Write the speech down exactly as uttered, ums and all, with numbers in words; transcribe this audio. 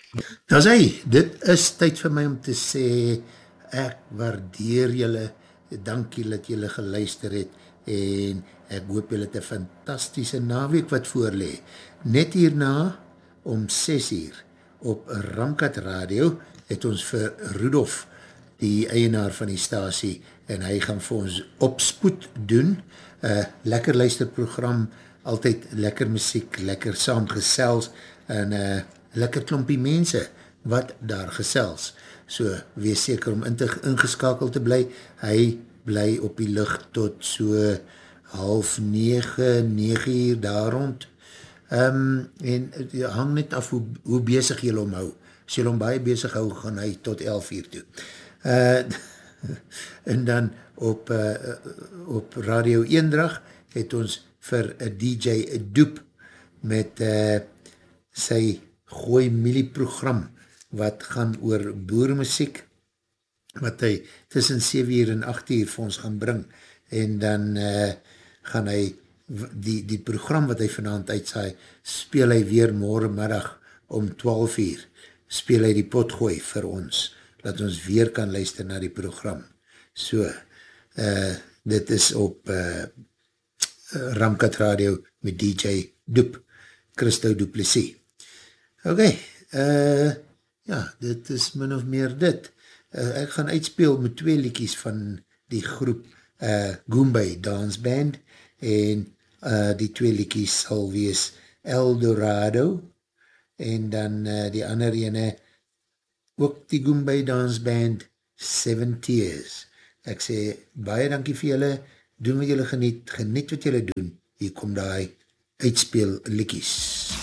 Nou sê, dit is tyd vir my om te sê, ek waardeer julle, dankie dat julle geluister het, en ek hoop julle het een fantastische naweek wat voorlee. Net hierna, om ses uur, op Ramkat Radio, het ons vir Rudolf, die eienaar van die stasie, en hy gaan vir ons opspoed doen, uh, lekker luisterprogram, altyd lekker muziek, lekker saamgesels, en uh, lekker klompie mense, wat daar gesels. So, wees seker om in te, ingeskakeld te bly, hy bly op die lucht tot so half nege, nege uur daar rond, um, en uh, hang net af hoe, hoe bezig jy hom hou. As jy hom baie bezig hou, gaan hy tot elf uur toe. Uh, en dan op, uh, op Radio Eendrag het ons vir a D J Doep met uh, sy Gooi Milie program wat gaan oor boermusiek wat hy tussen sewe uur en agt uur vir ons gaan bring en dan uh, gaan hy die, die program wat hy vanavond uitsaai speel hy weer morgenmiddag om twaalf uur speel hy die potgooi vir ons dat ons weer kan luister na die program. So, uh, dit is op uh, Ramkat Radio met D J Doep, Christo Duplessis. Ok, uh, ja, dit is min of meer dit. Uh, ek gaan uitspeel met twee liedjies van die groep uh, Goombay Dance Band en uh, die twee liedjies sal wees Eldorado en dan uh, die ander ene ook die Goombay Dance Band Seven Tears. Ek sê, baie dankie vir julle, doen wat julle geniet, geniet wat julle doen, hier kom die uitspeel liedjies.